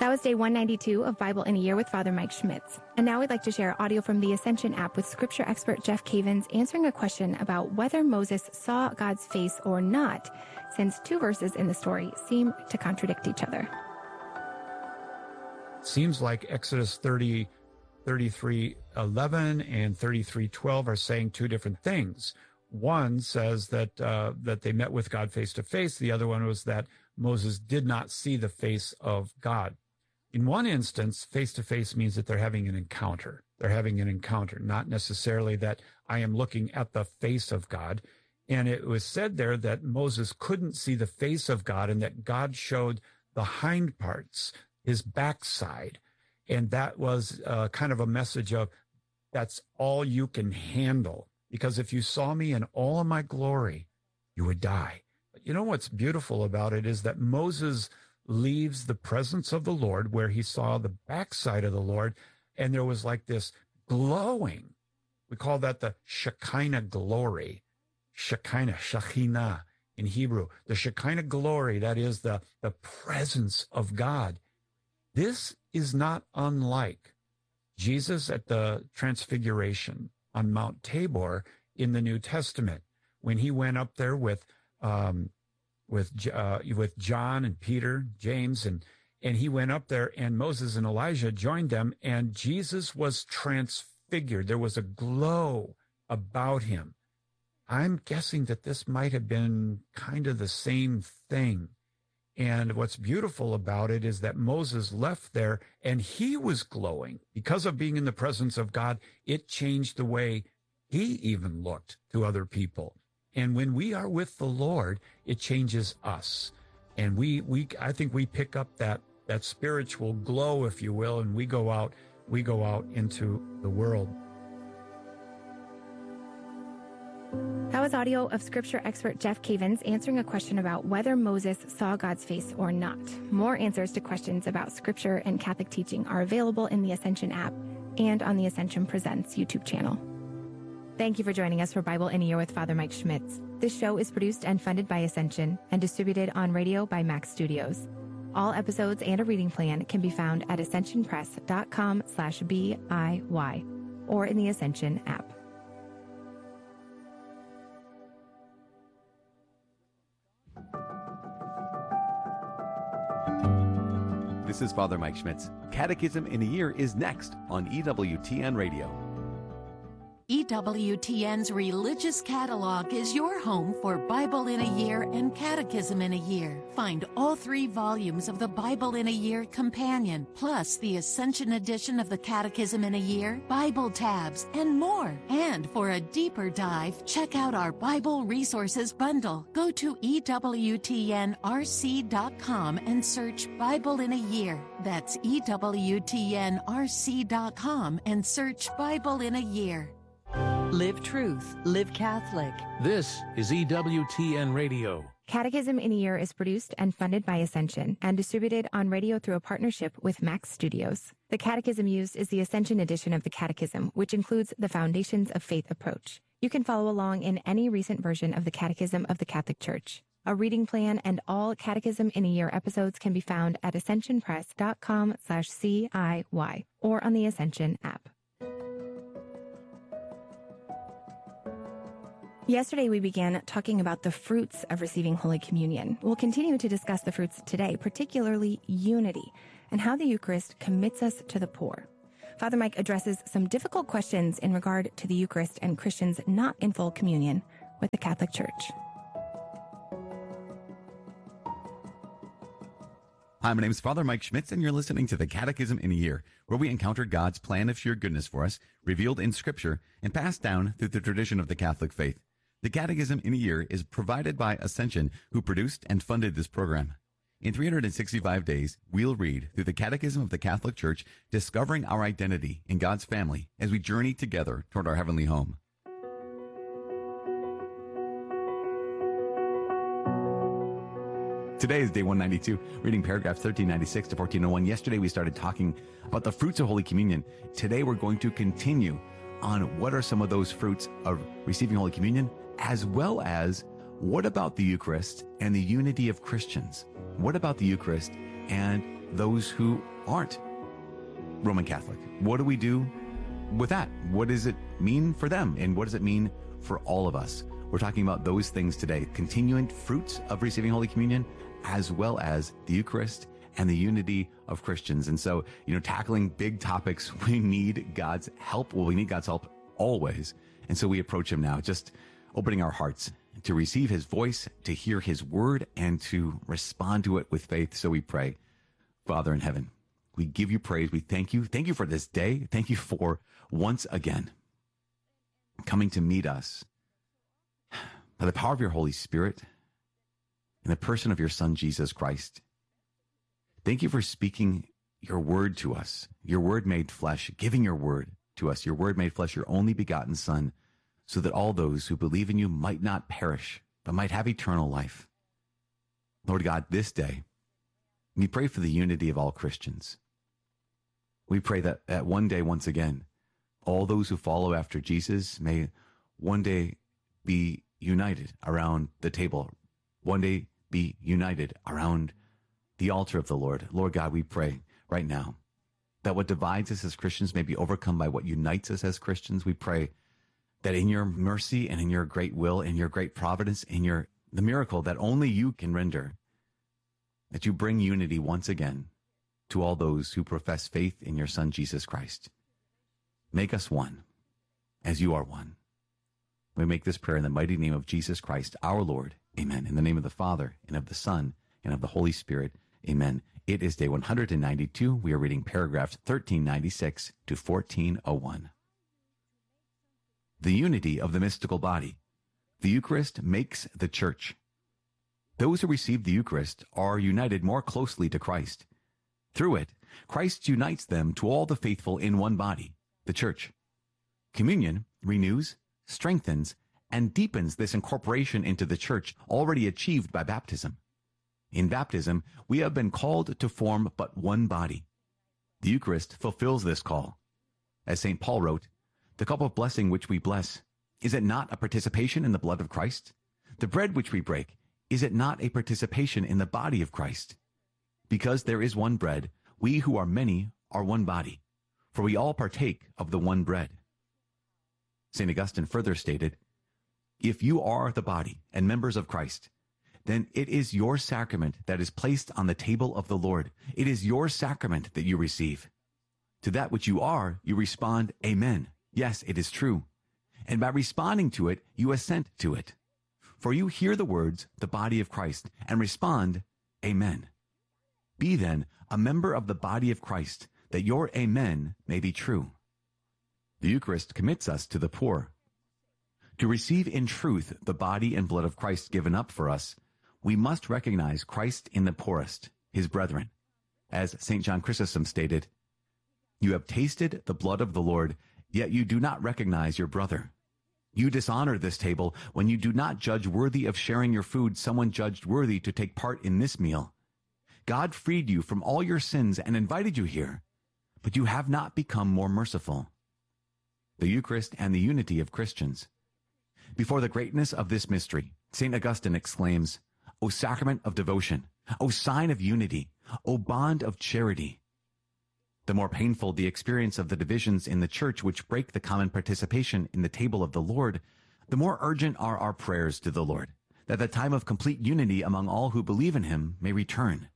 That was day 192 of Bible in a Year with Father Mike Schmitz. And now we'd like to share audio from the Ascension app with scripture expert Jeff Cavins answering a question about whether Moses saw God's face or not, since two verses in the story seem to contradict each other. Seems like Exodus 33:11 and 33:12 are saying two different things. One says that they met with God face to face. The other one was that Moses did not see the face of God. In one instance, face to face means that they're having an encounter. They're having an encounter, not necessarily that I am looking at the face of God. And it was said there that Moses couldn't see the face of God and that God showed the hind parts, his backside. And that was kind of a message of that's all you can handle. Because if you saw me in all of my glory, you would die. But you know what's beautiful about it is that Moses leaves the presence of the Lord where he saw the backside of the Lord, and there was like this glowing. We call that the Shekinah glory. Shekhinah in Hebrew. The Shekinah glory, that is the presence of God. This is not unlike Jesus at the Transfiguration on Mount Tabor in the New Testament, when he went up there with John and Peter, James, and he went up there, and Moses and Elijah joined them, and Jesus was transfigured. There was a glow about him. I'm guessing that this might have been kind of the same thing. And what's beautiful about it is that Moses left there and he was glowing. Because of being in the presence of God, it changed the way he even looked to other people. And when we are with the Lord, it changes us. And I think we pick up that spiritual glow, if you will, and we go out into the world. That was audio of scripture expert Jeff Cavins answering a question about whether Moses saw God's face or not. More answers to questions about scripture and Catholic teaching are available in the Ascension app and on the Ascension Presents YouTube channel. Thank you for joining us for Bible in a Year with Father Mike Schmitz. This show is produced and funded by Ascension and distributed on radio by Max Studios. All episodes and a reading plan can be found at ascensionpress.com/BIY or in the Ascension app. This is Father Mike Schmitz. Catechism in a Year is next on EWTN Radio. EWTN's Religious Catalog is your home for Bible in a Year and Catechism in a Year. Find all 3 volumes of the Bible in a Year Companion, plus the Ascension edition of the Catechism in a Year, Bible tabs, and more. And for a deeper dive, check out our Bible Resources Bundle. Go to EWTNRC.com and search Bible in a Year. That's EWTNRC.com and search Bible in a Year. Live truth, live Catholic. This is EWTN Radio. Catechism in a Year is produced and funded by Ascension and distributed on radio through a partnership with Max Studios. The catechism used is the Ascension edition of the Catechism, which includes the Foundations of Faith approach. You can follow along in any recent version of the Catechism of the Catholic Church. A reading plan and all Catechism in a Year episodes can be found at ascensionpress.com/CIY or on the Ascension app. Yesterday, we began talking about the fruits of receiving Holy Communion. We'll continue to discuss the fruits today, particularly unity, and how the Eucharist commits us to the poor. Father Mike addresses some difficult questions in regard to the Eucharist and Christians not in full communion with the Catholic Church. Hi, my name is Father Mike Schmitz, and you're listening to the Catechism in a Year, where we encounter God's plan of sheer goodness for us, revealed in Scripture and passed down through the tradition of the Catholic faith. The Catechism in a Year is provided by Ascension, who produced and funded this program. In 365 days, we'll read through the Catechism of the Catholic Church, discovering our identity in God's family as we journey together toward our heavenly home. Today is day 192, reading paragraphs 1396 to 1401. Yesterday we started talking about the fruits of Holy Communion. Today we're going to continue on what are some of those fruits of receiving Holy Communion, as well as what about the Eucharist and the unity of Christians? What about the Eucharist and those who aren't Roman Catholic? What do we do with that? What does it mean for them? And what does it mean for all of us? We're talking about those things today, continuing fruits of receiving Holy Communion, as well as the Eucharist and the unity of Christians. And so, tackling big topics, we need God's help. Well, we need God's help always. And so we approach him now, just opening our hearts to receive his voice, to hear his word, and to respond to it with faith. So we pray. Father in heaven, we give you praise. We thank you. Thank you for this day. Thank you for once again coming to meet us by the power of your Holy Spirit in the person of your Son, Jesus Christ. Thank you for speaking your word to us, your word made flesh, giving your word to us, your word made flesh, your only begotten Son, so that all those who believe in you might not perish, but might have eternal life. Lord God, this day, we pray for the unity of all Christians. We pray that one day, once again, all those who follow after Jesus may one day be united around the table, one day be united around the altar of the Lord. Lord God, we pray right now that what divides us as Christians may be overcome by what unites us as Christians. We pray that in your mercy and in your great will, in your great providence, in the miracle that only you can render, that you bring unity once again to all those who profess faith in your Son, Jesus Christ. Make us one, as you are one. We make this prayer in the mighty name of Jesus Christ, our Lord. Amen. In the name of the Father, and of the Son, and of the Holy Spirit. Amen. It is day 192. We are reading paragraphs 1396 to 1401. The unity of the mystical body. The Eucharist makes the Church. Those who receive the Eucharist are united more closely to Christ. Through it, Christ unites them to all the faithful in one body, the Church. Communion renews, strengthens, and deepens this incorporation into the Church already achieved by baptism. In baptism, we have been called to form but one body. The Eucharist fulfills this call. As St. Paul wrote, "The cup of blessing which we bless, is it not a participation in the blood of Christ? The bread which we break, is it not a participation in the body of Christ? Because there is one bread, we who are many are one body, for we all partake of the one bread." St. Augustine further stated, "If you are the body and members of Christ, then it is your sacrament that is placed on the table of the Lord. It is your sacrament that you receive. To that which you are, you respond, Amen. Yes, it is true. And by responding to it, you assent to it. For you hear the words, the body of Christ, and respond, Amen. Be then a member of the body of Christ, that your Amen may be true." The Eucharist commits us to the poor. To receive in truth the body and blood of Christ given up for us, we must recognize Christ in the poorest, his brethren. As St. John Chrysostom stated, "You have tasted the blood of the Lord, yet you do not recognize your brother. You dishonor this table when you do not judge worthy of sharing your food someone judged worthy to take part in this meal. God freed you from all your sins and invited you here, but you have not become more merciful." The Eucharist and the unity of Christians. Before the greatness of this mystery, St. Augustine exclaims, "O sacrament of devotion, O sign of unity, O bond of charity." The more painful the experience of the divisions in the Church which break the common participation in the table of the Lord, the more urgent are our prayers to the Lord, that the time of complete unity among all who believe in him may return.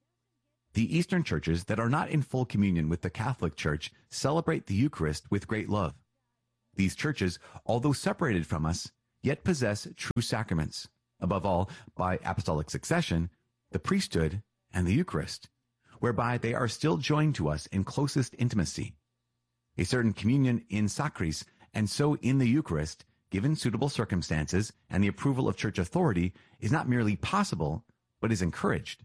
The Eastern churches that are not in full communion with the Catholic Church celebrate the Eucharist with great love. These churches, although separated from us, yet possess true sacraments, above all, by apostolic succession, the priesthood and the Eucharist, whereby they are still joined to us in closest intimacy. A certain communion in sacris, and so in the Eucharist, given suitable circumstances and the approval of church authority, is not merely possible, but is encouraged.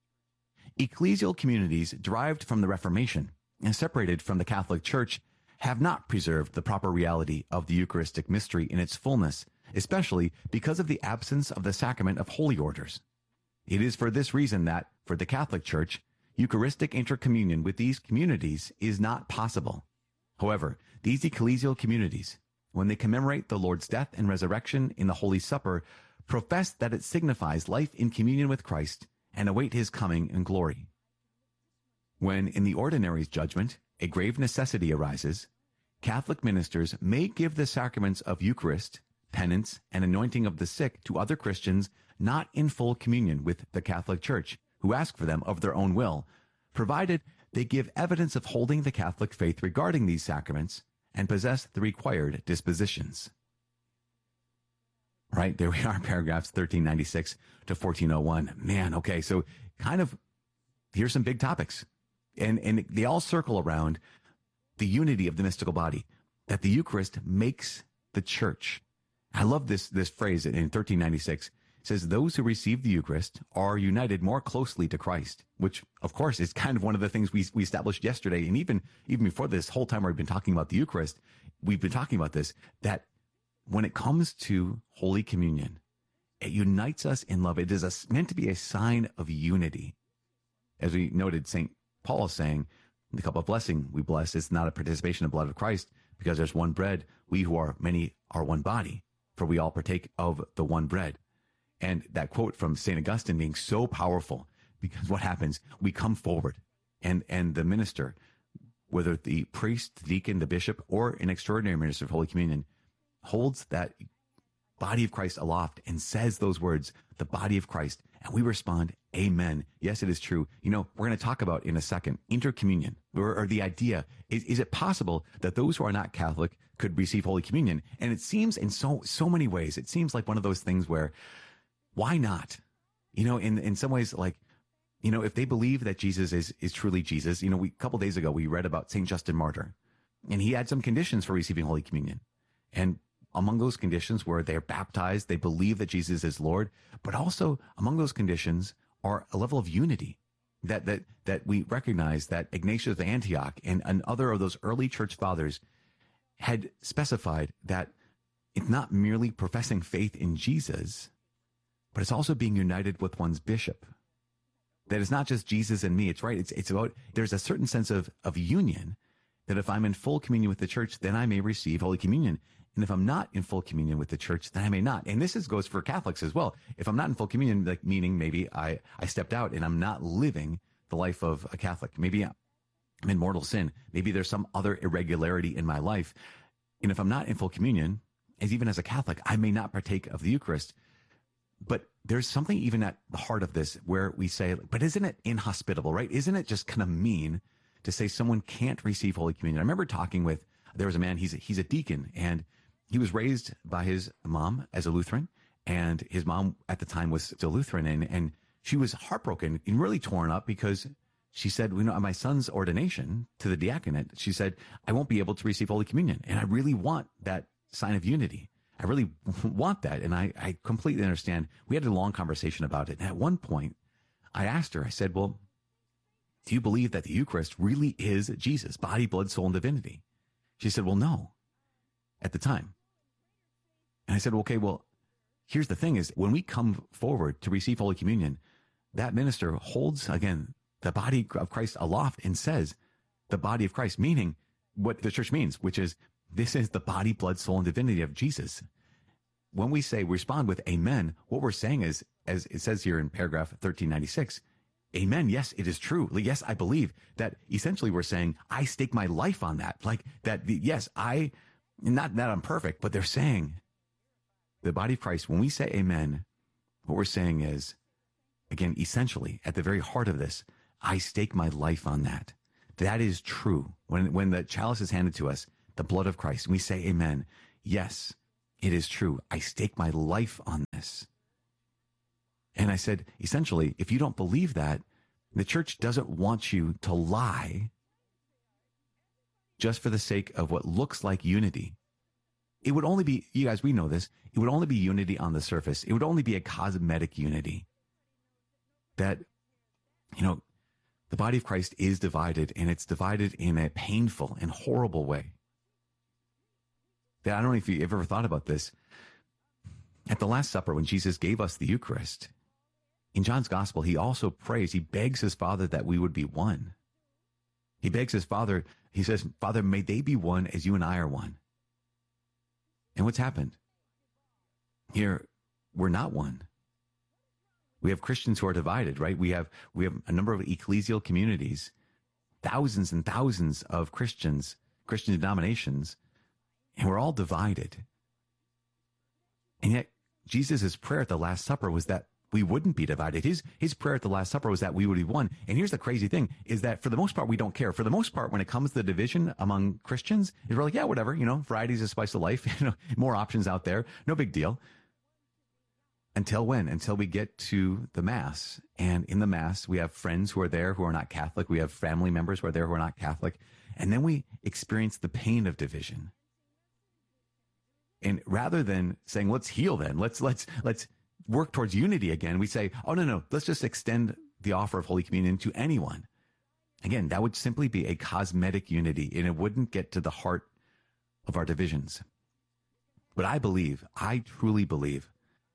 Ecclesial communities derived from the Reformation and separated from the Catholic Church have not preserved the proper reality of the Eucharistic mystery in its fullness, especially because of the absence of the sacrament of holy orders. It is for this reason that, for the Catholic Church, Eucharistic intercommunion with these communities is not possible. However, these ecclesial communities, when they commemorate the Lord's death and resurrection in the Holy Supper, profess that it signifies life in communion with Christ and await his coming in glory. When in the ordinary's judgment, a grave necessity arises, Catholic ministers may give the sacraments of Eucharist, penance, and anointing of the sick to other Christians not in full communion with the Catholic Church, who ask for them of their own will, provided they give evidence of holding the Catholic faith regarding these sacraments and possess the required dispositions. Right, there we are, paragraphs 1396 to 1401. Man, okay, so kind of, here's some big topics. And they all circle around the unity of the mystical body, that the Eucharist makes the church. I love this phrase in 1396. It says, those who receive the Eucharist are united more closely to Christ, which, of course, is kind of one of the things we established yesterday. And even before this whole time we've been talking about the Eucharist, we've been talking about this, that when it comes to Holy Communion, it unites us in love. It is meant to be a sign of unity. As we noted, St. Paul is saying, the cup of blessing we bless is not a participation of the blood of Christ, because there's one bread. We who are many are one body, for we all partake of the one bread. And that quote from St. Augustine being so powerful, because what happens? We come forward, and the minister, whether the priest, the deacon, the bishop, or an extraordinary minister of Holy Communion, holds that body of Christ aloft and says those words, the body of Christ, and we respond, amen. Yes, it is true. You know, we're going to talk about in a second, intercommunion, or the idea, is it possible that those who are not Catholic could receive Holy Communion? And it seems in so many ways, it seems like one of those things where, why not? You know, in some ways, like, you know, if they believe that Jesus is truly Jesus, you know, a couple days ago, we read about St. Justin Martyr, and he had some conditions for receiving Holy Communion. And among those conditions were they're baptized, they believe that Jesus is Lord, but also among those conditions are a level of unity that we recognize that Ignatius of Antioch and other of those early church fathers had specified, that it's not merely professing faith in Jesus, but it's also being united with one's bishop. That it's not just Jesus and me. It's right. It's about, there's a certain sense of union, that if I'm in full communion with the church, then I may receive Holy Communion. And if I'm not in full communion with the church, then I may not. And this goes for Catholics as well. If I'm not in full communion, like, meaning maybe I stepped out and I'm not living the life of a Catholic. Maybe I'm in mortal sin. Maybe there's some other irregularity in my life. And if I'm not in full communion, even as a Catholic, I may not partake of the Eucharist. But there's something even at the heart of this where we say, but isn't it inhospitable, right? Isn't it just kind of mean to say someone can't receive Holy Communion? I remember talking with, there was a man, he's a deacon, and he was raised by his mom as a Lutheran, and his mom at the time was still Lutheran, and she was heartbroken and really torn up because she said, you know, at my son's ordination to the diaconate, she said, I won't be able to receive Holy Communion, and I really want that sign of unity. I really want that, and I completely understand. We had a long conversation about it, and at one point, I asked her, I said, well, do you believe that the Eucharist really is Jesus, body, blood, soul, and divinity? She said, well, no, at the time. And I said, okay, well, here's the thing is, when we come forward to receive Holy Communion, that minister holds, again, the body of Christ aloft and says, the body of Christ, meaning what the church means, which is, this is the body, blood, soul, and divinity of Jesus. When we say, respond with amen, what we're saying is, as it says here in paragraph 1396, amen, yes, it is true. Yes, I believe that. Essentially, we're saying, I stake my life on that. Like that, yes, not that I'm perfect, but they're saying, the body of Christ, when we say amen, what we're saying is, again, essentially, at the very heart of this, I stake my life on that. That is true. When the chalice is handed to us, the blood of Christ, we say amen. Yes, it is true. I stake my life on this. And I said, essentially, if you don't believe that, the church doesn't want you to lie just for the sake of what looks like unity. It would only be, you guys, we know this, it would only be unity on the surface. It would only be a cosmetic unity. That, you know, the body of Christ is divided, and it's divided in a painful and horrible way. That, I don't know if you've ever thought about this. At the Last Supper, when Jesus gave us the Eucharist, in John's Gospel, he also prays, he begs his Father that we would be one. He begs his Father, he says, Father, may they be one as you and I are one. And what's happened? Here, we're not one. We have Christians who are divided, right? We have a number of ecclesial communities thousands and thousands of Christian denominations, and we're all divided. And yet Jesus' prayer at the Last Supper was that we wouldn't be divided. His prayer at the Last Supper was that we would be one. And here's the crazy thing, is that for the most part, we don't care. For the most part, when it comes to the division among Christians, we're like, yeah, whatever, variety's a spice of life, more options out there, no big deal. Until when? Until we get to the Mass. And in the Mass, we have friends who are there who are not Catholic. We have family members who are there who are not Catholic. And then we experience the pain of division. And rather than saying, let's heal then, let's work towards unity again, we say, oh, no, let's just extend the offer of Holy Communion to anyone. Again, that would simply be a cosmetic unity, and it wouldn't get to the heart of our divisions. But I truly believe,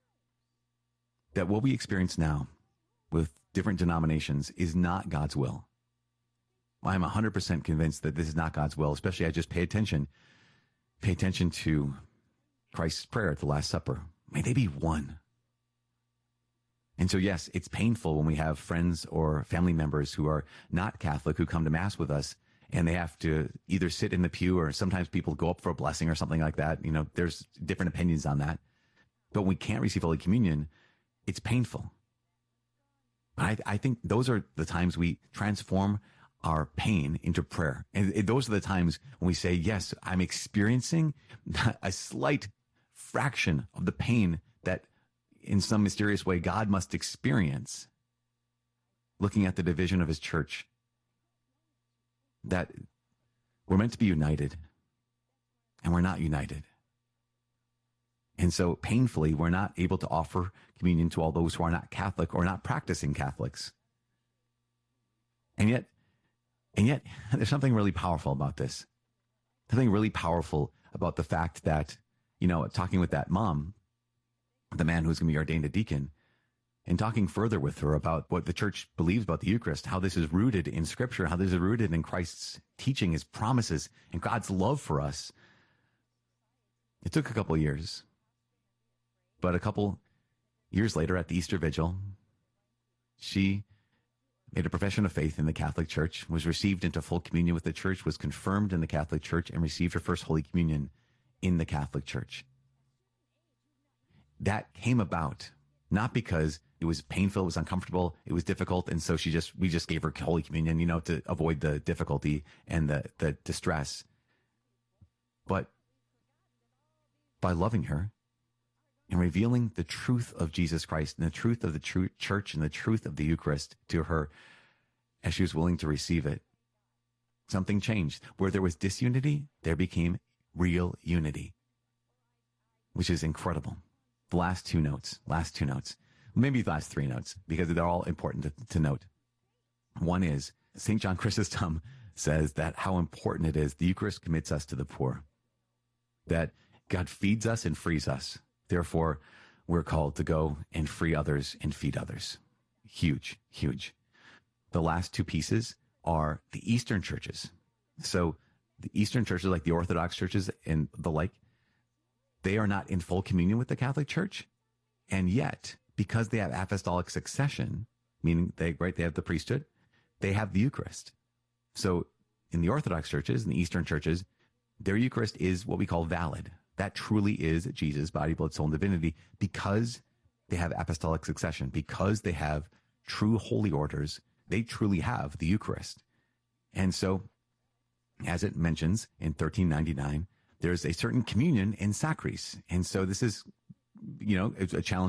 that what we experience now with different denominations is not God's will. I'm 100% convinced that this is not God's will, especially I just pay attention to Christ's prayer at the Last Supper. May they be one. And so, yes, it's painful when we have friends or family members who are not Catholic who come to Mass with us, and they have to either sit in the pew, or sometimes people go up for a blessing or something like that. There's different opinions on that. But when we can't receive Holy Communion, it's painful. But I think those are the times we transform our pain into prayer. And those are the times when we say, yes, I'm experiencing a slight fraction of the pain that in some mysterious way God must experience looking at the division of his church. That we're meant to be united, and we're not united. And so painfully, we're not able to offer communion to all those who are not Catholic or not practicing Catholics. And yet there's something really powerful about this. Something really powerful about the fact that, talking with that mom, the man who's going to be ordained a deacon, and talking further with her about what the church believes about the Eucharist, how this is rooted in Scripture, how this is rooted in Christ's teaching, his promises, and God's love for us. It took a couple of years. But a couple years later at the Easter Vigil, she made a profession of faith in the Catholic Church, was received into full communion with the Church, was confirmed in the Catholic Church, and received her first Holy Communion in the Catholic Church. That came about not because it was painful, it was uncomfortable, it was difficult, and so we just gave her Holy Communion, to avoid the difficulty and the distress. But by loving her, and revealing the truth of Jesus Christ and the truth of the true church and the truth of the Eucharist to her as she was willing to receive it, something changed. Where there was disunity, there became real unity, which is incredible. The last two notes, maybe the last three notes, because they're all important to note. One is, St. John Chrysostom says that how important it is, the Eucharist commits us to the poor, that God feeds us and frees us. Therefore, we're called to go and free others and feed others. Huge, huge. The last two pieces are the Eastern churches. So the Eastern churches, like the Orthodox churches and the like, they are not in full communion with the Catholic Church. And yet, because they have apostolic succession, meaning they have the priesthood, they have the Eucharist. So in the Orthodox churches and the Eastern churches, their Eucharist is what we call valid. That truly is Jesus' body, blood, soul, and divinity, because they have apostolic succession, because they have true holy orders. They truly have the Eucharist. And so, as it mentions in 1399, there's a certain communion in sacris. And so this is, a challenge